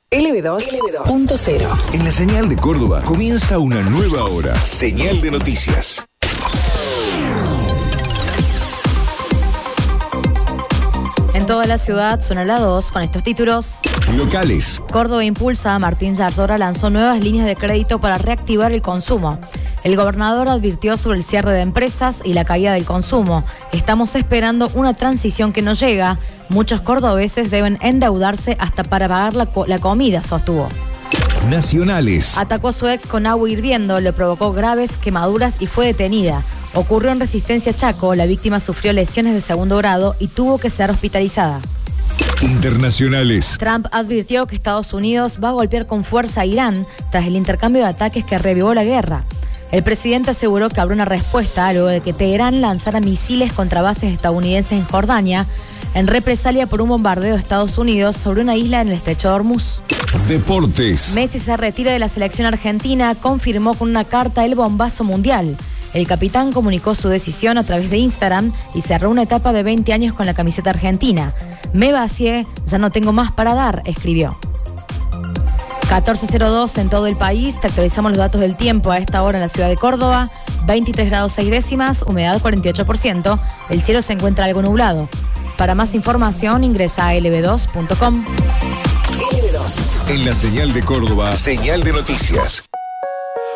LB2.0. En la señal de Córdoba comienza una nueva hora. Señal de noticias. En toda la ciudad suena la 2 con estos títulos. Locales. Córdoba impulsa. Martín Zarzora lanzó nuevas líneas de crédito para reactivar el consumo. El gobernador advirtió sobre el cierre de empresas y la caída del consumo. Estamos esperando una transición que no llega. Muchos cordobeses deben endeudarse hasta para pagar la comida, sostuvo. Nacionales. Atacó a su ex con agua hirviendo, le provocó graves quemaduras y fue detenida. Ocurrió en Resistencia Chaco, la víctima sufrió lesiones de segundo grado y tuvo que ser hospitalizada. Internacionales. Trump advirtió que Estados Unidos va a golpear con fuerza a Irán tras el intercambio de ataques que reavivó la guerra. El presidente aseguró que habrá una respuesta luego de que Teherán lanzara misiles contra bases estadounidenses en Jordania en represalia por un bombardeo de Estados Unidos sobre una isla en el estrecho de Hormuz. Deportes. Messi se retira de la selección argentina, confirmó con una carta el bombazo mundial. El capitán comunicó su decisión a través de Instagram y cerró una etapa de 20 años con la camiseta argentina. Me vacié, ya no tengo más para dar, escribió. 14:02 en todo el país. Te actualizamos los datos del tiempo a esta hora en la ciudad de Córdoba. 23 grados 6 décimas, humedad 48%. El cielo se encuentra algo nublado. Para más información ingresa a lb2.com. En la señal de Córdoba, señal de noticias.